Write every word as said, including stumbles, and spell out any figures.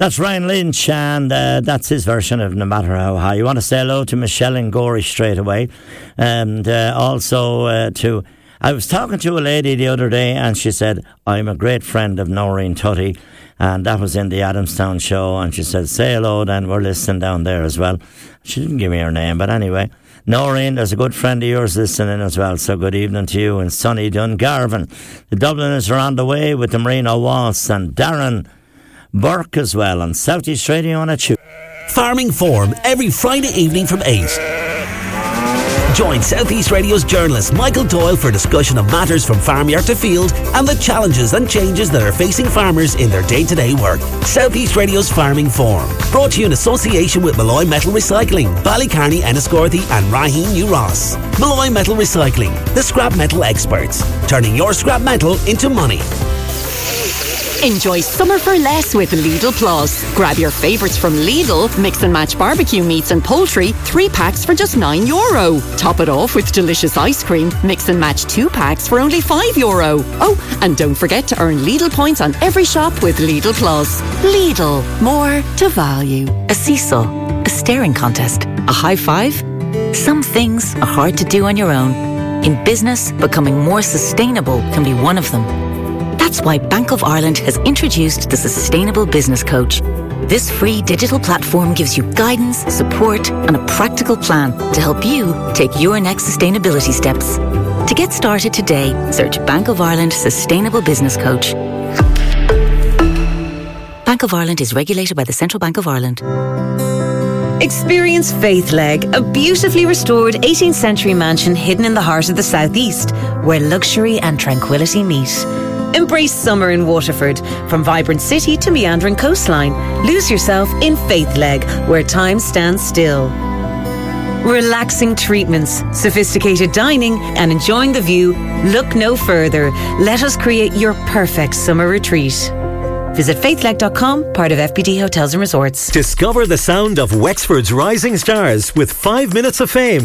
That's Ryan Lynch, and uh, that's his version of No Matter How High. You want to say hello to Michelle and Gory straight away, and uh, also uh, to... I was talking to a lady the other day, and she said, I'm a great friend of Noreen Tutty, and that was in the Adamstown show, and she said, say hello, then we're listening down there as well. She didn't give me her name, but anyway... Noreen, there's a good friend of yours listening as well, so good evening to you in sunny Dungarvan. The Dubliners are on the way with the Marino Waltz and Darren Burke as well on South East Radio on a Tuesday. Farming Forum every Friday evening from eight. Join South East Radio's journalist Michael Doyle for discussion of matters from farmyard to field and the challenges and changes that are facing farmers in their day-to-day work. South East Radio's Farming Forum, brought to you in association with Malloy Metal Recycling, Ballycarney, Enniscorthy and Raheen New Ross. Malloy Metal Recycling, the scrap metal experts, turning your scrap metal into money. Enjoy summer for less with Lidl Plus. Grab your favourites from Lidl, mix and match barbecue meats and poultry, three packs for just nine euro. Top it off with delicious ice cream, mix and match two packs for only five euro. Oh, and don't forget to earn Lidl points on every shop with Lidl Plus. Lidl, more to value. A seesaw, a staring contest, a high five. Some things are hard to do on your own. In business, becoming more sustainable can be one of them. That's why Bank of Ireland has introduced the Sustainable Business Coach. This free digital platform gives you guidance, support and a practical plan to help you take your next sustainability steps. To get started today, search Bank of Ireland Sustainable Business Coach. Bank of Ireland is regulated by the Central Bank of Ireland. Experience Faithleg, a beautifully restored eighteenth century mansion hidden in the heart of the southeast, where luxury and tranquility meet. Embrace summer in Waterford. From vibrant city to meandering coastline, lose yourself in Faithleg, where time stands still. Relaxing treatments, sophisticated dining and enjoying the view. Look no further. Let us create your perfect summer retreat. Visit faithleg dot com, part of F B D Hotels and Resorts. Discover the sound of Wexford's rising stars with five minutes of fame.